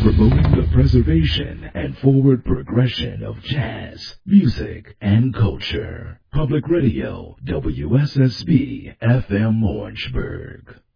promoting the preservation and forward progression of jazz, music, and culture. Public Radio, WSSB FM Orangeburg.